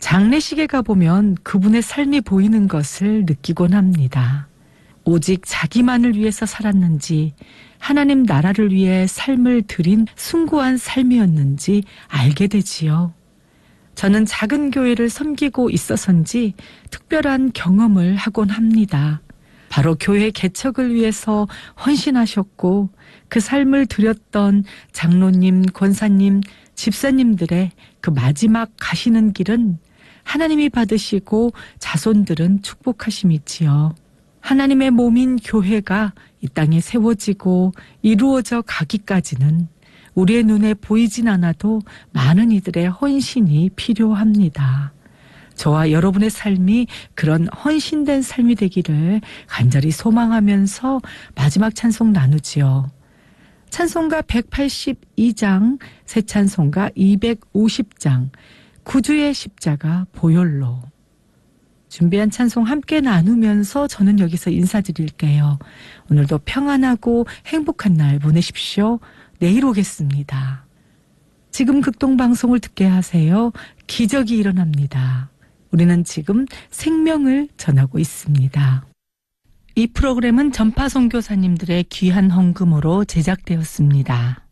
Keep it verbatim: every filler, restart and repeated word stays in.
장례식에 가보면 그분의 삶이 보이는 것을 느끼곤 합니다. 오직 자기만을 위해서 살았는지 하나님 나라를 위해 삶을 드린 숭고한 삶이었는지 알게 되지요. 저는 작은 교회를 섬기고 있어서인지 특별한 경험을 하곤 합니다. 바로 교회 개척을 위해서 헌신하셨고 그 삶을 드렸던 장로님, 권사님, 집사님들의 그 마지막 가시는 길은 하나님이 받으시고 자손들은 축복하심이지요. 하나님의 몸인 교회가 이 땅에 세워지고 이루어져 가기까지는 우리의 눈에 보이진 않아도 많은 이들의 헌신이 필요합니다. 저와 여러분의 삶이 그런 헌신된 삶이 되기를 간절히 소망하면서 마지막 찬송 나누지요. 찬송가 백팔십이 장, 새 찬송가 이백오십 장, 구주의 십자가 보혈로. 준비한 찬송 함께 나누면서 저는 여기서 인사드릴게요. 오늘도 평안하고 행복한 날 보내십시오. 내일 오겠습니다. 지금 극동방송을 듣게 하세요. 기적이 일어납니다. 우리는 지금 생명을 전하고 있습니다. 이 프로그램은 전파 선교사님들의 귀한 헌금으로 제작되었습니다.